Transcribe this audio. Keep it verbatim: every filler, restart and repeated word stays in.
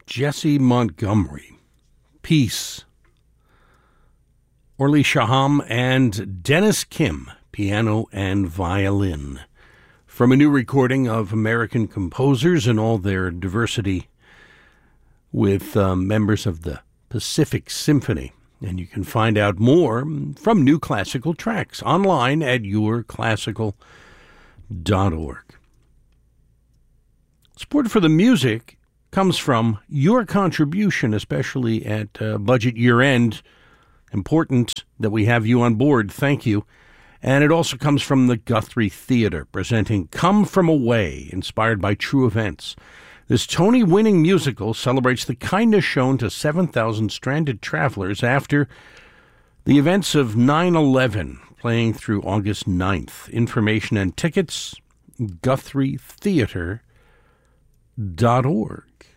Jesse Montgomery, Peace, Orly Shaham, and Dennis Kim, piano and violin, from a new recording of American composers in all their diversity with uh, members of the Pacific Symphony. And you can find out more from New Classical Tracks online at your classical dot org. Support for the music comes from your contribution, especially at uh, budget year-end. Important that we have you on board. Thank you. And it also comes from the Guthrie Theater, presenting Come From Away, inspired by true events. This Tony-winning musical celebrates the kindness shown to seven thousand stranded travelers after the events of nine eleven, playing through August ninth. Information and tickets, guthrie theater dot org.